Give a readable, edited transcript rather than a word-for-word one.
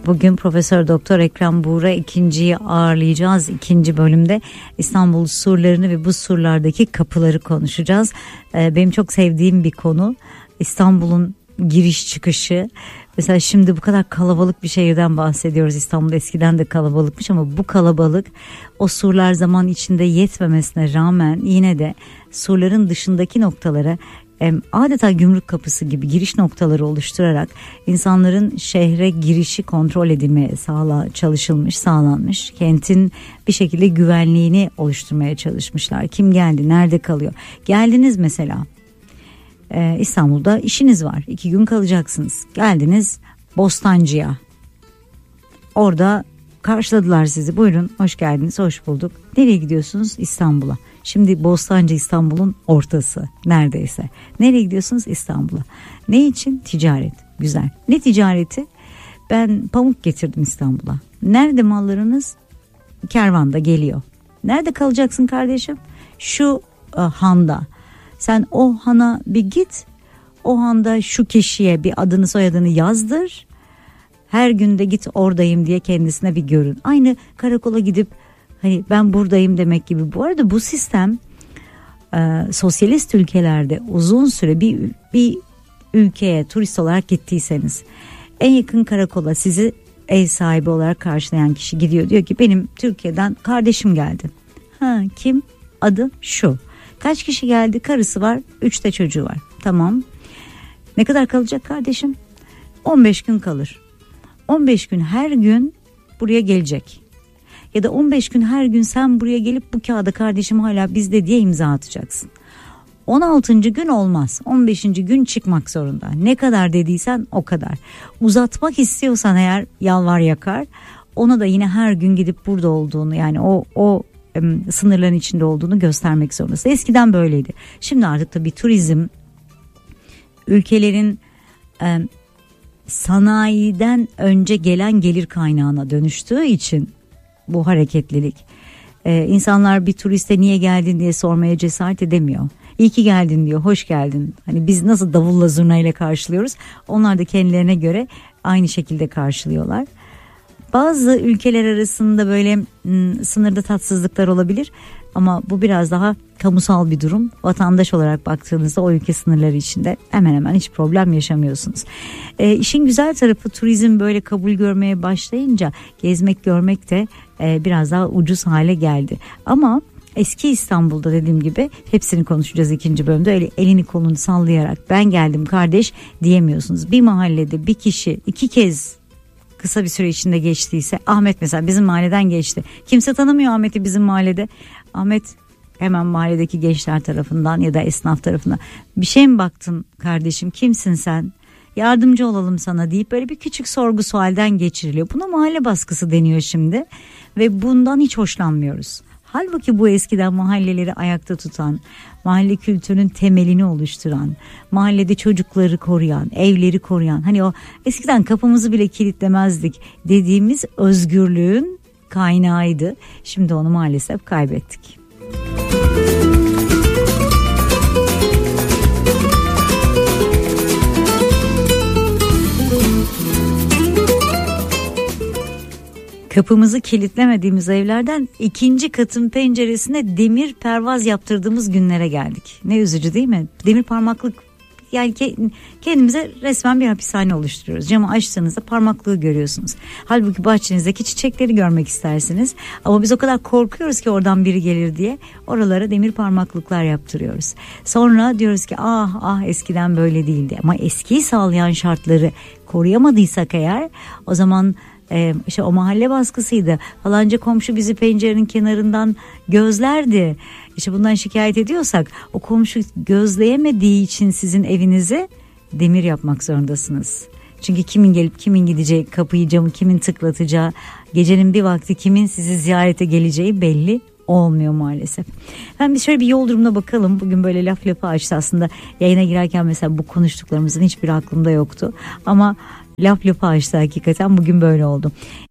Bugün Profesör Doktor Ekrem Buğra ikinciyi ağırlayacağız. İkinci bölümde İstanbul surlarını ve bu surlardaki kapıları konuşacağız. Benim çok sevdiğim bir konu İstanbul'un giriş çıkışı. Mesela şimdi bu kadar kalabalık bir şehirden bahsediyoruz. İstanbul eskiden de kalabalıkmış ama bu kalabalık o surlar zaman içinde yetmemesine rağmen yine de surların dışındaki noktalara adeta gümrük kapısı gibi giriş noktaları oluşturarak insanların şehre girişi kontrol edilmeye sağlanmış. Kentin bir şekilde güvenliğini oluşturmaya çalışmışlar. Kim geldi, nerede kalıyor? Geldiniz mesela. İstanbul'da işiniz var. 2 gün kalacaksınız. Geldiniz Bostancı'ya. Orada karşıladılar sizi. Buyurun, hoş geldiniz, hoş bulduk. Nereye gidiyorsunuz? İstanbul'a. Şimdi Bostancı İstanbul'un ortası neredeyse. Nereye gidiyorsunuz? İstanbul'a. Ne için? Ticaret. Güzel. Ne ticareti? Ben pamuk getirdim İstanbul'a. Nerede mallarınız? Kervanda geliyor. Nerede kalacaksın kardeşim? Şu handa. Sen o hana bir git. O handa şu kişiye bir adını soyadını yazdır. Her günde git oradayım diye kendisine bir görün. Aynı karakola gidip hani ben buradayım demek gibi. Bu arada bu sistem sosyalist ülkelerde uzun süre bir ülkeye turist olarak gittiyseniz en yakın karakola sizi ev sahibi olarak karşılayan kişi gidiyor. Diyor ki benim Türkiye'den kardeşim geldi. Kim? Adı şu. Kaç kişi geldi? Karısı var, 3 de çocuğu var. Tamam. Ne kadar kalacak kardeşim? 15 gün kalır. 15 gün her gün buraya gelecek. Ya da 15 gün her gün sen buraya gelip bu kağıda kardeşim hala bizde diye imza atacaksın. 16. gün olmaz. 15. gün çıkmak zorunda. Ne kadar dediysen o kadar. Uzatmak istiyorsan eğer yalvar yakar. Ona da yine her gün gidip burada olduğunu yani o sınırların içinde olduğunu göstermek zorundasın. Eskiden böyleydi. Şimdi artık tabii turizm ülkelerin sanayiden önce gelen gelir kaynağına dönüştüğü için bu hareketlilik. İnsanlar bir turiste niye geldin diye sormaya cesaret edemiyor. İyi ki geldin diyor, hoş geldin. Hani biz nasıl davulla zurnayla karşılıyoruz, onlar da kendilerine göre aynı şekilde karşılıyorlar. Bazı ülkeler arasında böyle sınırda tatsızlıklar olabilir ama bu biraz daha kamusal bir durum. Vatandaş olarak baktığınızda o ülke sınırları içinde hemen hemen hiç problem yaşamıyorsunuz. İşin güzel tarafı turizm böyle kabul görmeye başlayınca gezmek görmek de biraz daha ucuz hale geldi. Ama eski İstanbul'da dediğim gibi hepsini konuşacağız ikinci bölümde. Öyle elini kolunu sallayarak ben geldim kardeş diyemiyorsunuz. Bir mahallede bir kişi 2 kez kısa bir süre içinde geçtiyse, Ahmet mesela bizim mahalleden geçti. Kimse tanımıyor Ahmet'i bizim mahallede. Ahmet hemen mahalledeki gençler tarafından ya da esnaf tarafından bir şey mi baktın kardeşim, kimsin sen? Yardımcı olalım sana deyip böyle bir küçük sorgu sualden geçiriliyor. Buna mahalle baskısı deniyor şimdi ve bundan hiç hoşlanmıyoruz. Halbuki bu eskiden mahalleleri ayakta tutan, mahalle kültürünün temelini oluşturan, mahallede çocukları koruyan, evleri koruyan, hani o eskiden kapımızı bile kilitlemezdik dediğimiz özgürlüğün kaynağıydı. Şimdi onu maalesef kaybettik. Kapımızı kilitlemediğimiz evlerden 2. katın penceresine demir pervaz yaptırdığımız günlere geldik. Ne üzücü değil mi? Demir parmaklık, yani kendimize resmen bir hapishane oluşturuyoruz. Camı açtığınızda parmaklığı görüyorsunuz. Halbuki bahçenizdeki çiçekleri görmek istersiniz. Ama biz o kadar korkuyoruz ki oradan biri gelir diye oralara demir parmaklıklar yaptırıyoruz. Sonra diyoruz ki eskiden böyle değildi. Ama eskiyi sağlayan şartları koruyamadıysak eğer o zaman işte o mahalle baskısıydı. Falanca komşu bizi pencerenin kenarından gözlerdi. İşte bundan şikayet ediyorsak o komşu gözleyemediği için sizin evinize demir yapmak zorundasınız. Çünkü kimin gelip kimin gideceği, kapıyı camı kimin tıklatacağı, gecenin bir vakti kimin sizi ziyarete geleceği belli olmuyor maalesef. Ben şöyle bir yol durumuna bakalım. Bugün böyle laf lafa açtı aslında. Yayına girerken mesela bu konuştuklarımızın hiçbiri aklımda yoktu. Ama laf lafa açtı hakikaten, bugün böyle oldu.